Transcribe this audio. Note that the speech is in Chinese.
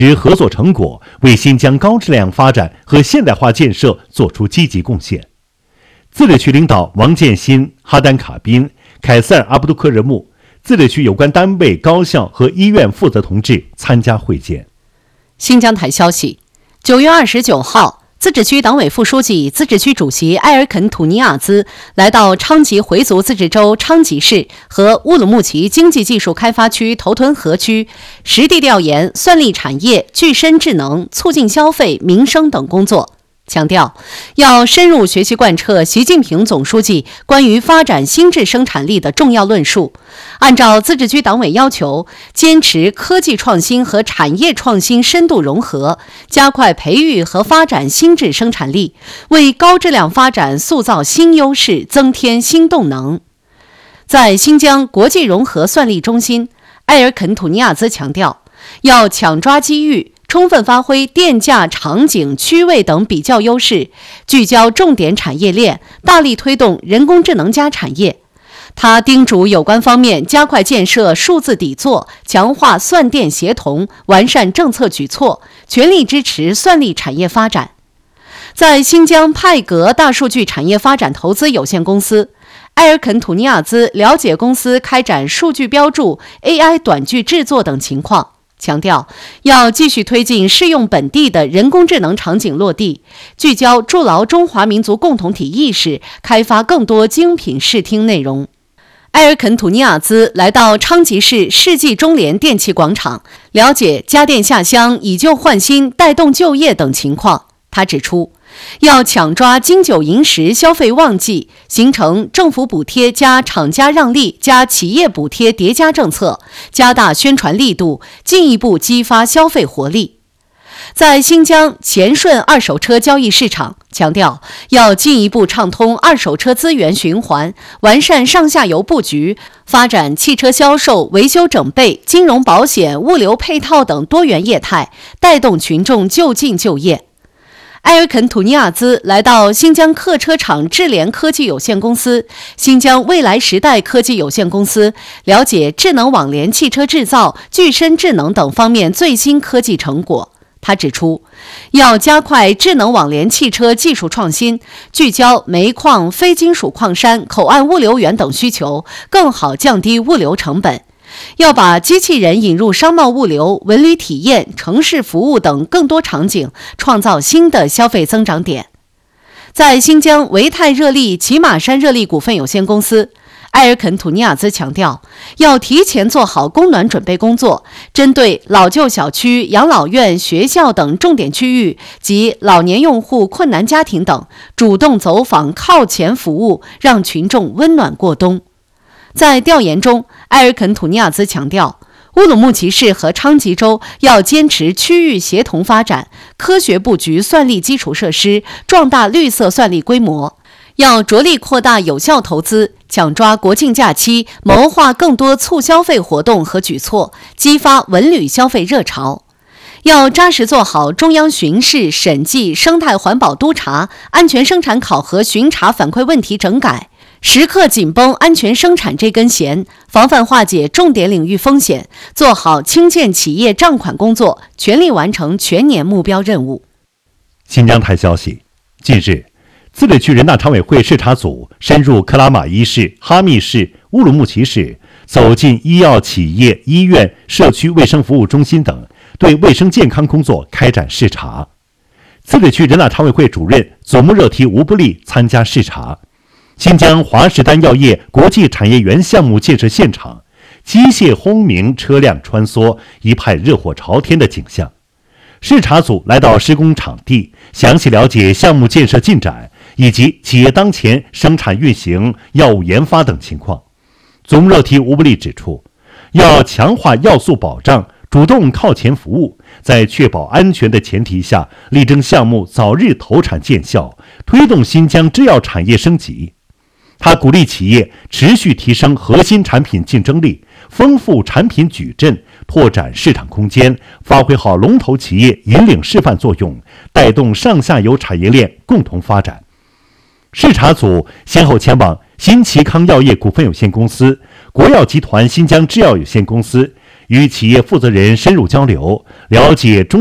合作成果，为新疆高质量发展和现代化建设作出积极贡献。自治区领导王建新、哈丹卡宾、凯塞尔阿卜杜科热木，自治区有关单位、高校和医院负责同志参加会见。 新疆台消息，9月29号，自治区党委副书记、自治区主席埃尔肯土尼亚兹来到昌吉回族自治州昌吉市和乌鲁木齐经济技术开发区头屯河区，实地调研算力产业、具身智能、促进消费、民生等工作。强调要深入学习贯彻习近平总书记关于发展新质生产力的重要论述，按照自治区党委要求，坚持科技创新和产业创新深度融合，加快培育和发展新质生产力，为高质量发展塑造新优势，增添新动能。在新疆国际融合算力中心，埃尔肯土尼亚兹强调，要抢抓机遇，充分发挥电价、场景、区位等比较优势，聚焦重点产业链，大力推动人工智能加产业。他叮嘱有关方面加快建设数字底座，强化算电协同，完善政策举措，全力支持算力产业发展。在新疆派格大数据产业发展投资有限公司，埃尔肯土尼亚兹了解公司开展数据标注、AI 短剧制作等情况，强调要继续推进适用本地的人工智能场景落地，聚焦筑牢中华民族共同体意识，开发更多精品视听内容。埃尔肯土尼亚兹来到昌吉市世纪中联电气广场，了解家电下乡、以旧换新、带动就业等情况。他指出，要抢抓金九银十消费旺季，形成政府补贴加厂家让利加企业补贴叠加政策，加大宣传力度，进一步激发消费活力。在新疆前顺二手车交易市场，强调要进一步畅通二手车资源循环，完善上下游布局，发展汽车销售、维修整备、金融保险、物流配套等多元业态，带动群众就近就业。埃尔肯土尼亚兹来到新疆客车厂智联科技有限公司、新疆未来时代科技有限公司，了解智能网联汽车制造、具身智能等方面最新科技成果。他指出，要加快智能网联汽车技术创新，聚焦煤矿、非金属矿山、口岸物流园等需求，更好降低物流成本。要把机器人引入商贸物流、文旅体验、城市服务等更多场景，创造新的消费增长点。在新疆维泰热力骑马山热力股份有限公司，埃尔肯土尼亚兹强调，要提前做好供暖准备工作，针对老旧小区、养老院、学校等重点区域及老年用户、困难家庭等，主动走访靠前服务，让群众温暖过冬。在调研中，埃尔肯土尼亚兹强调，乌鲁木齐市和昌吉州要坚持区域协同发展，科学布局算力基础设施，壮大绿色算力规模。要着力扩大有效投资，抢抓国庆假期，谋划更多促消费活动和举措，激发文旅消费热潮。要扎实做好中央巡视、审计、生态环保督查、安全生产考核巡查反馈问题整改，时刻紧绷安全生产这根弦，防范化解重点领域风险，做好清欠企业账款工作，全力完成全年目标任务。 新疆台消息，近日，自治区人大常委会视察组深入克拉玛依市、哈密市、乌鲁木齐市，走进医药企业、医院、社区卫生服务中心等，对卫生健康工作开展视察。自治区人大常委会主任祖木热提吴布利参加视察。新疆华士丹药业国际产业园项目建设现场，机械轰鸣，车辆穿梭，一派热火朝天的景象。视察组来到施工场地，详细了解项目建设进展以及企业当前生产运行、药物研发等情况。祖木热提吴布利指出，要强化要素保障，主动靠前服务，在确保安全的前提下，力争项目早日投产见效，推动新疆制药产业升级。他鼓励企业持续提升核心产品竞争力，丰富产品矩阵，拓展市场空间，发挥好龙头企业引领示范作用，带动上下游产业链共同发展。视察组先后前往新奇康药业股份有限公司、国药集团新疆制药有限公司、 与企业负责人深入交流，了解中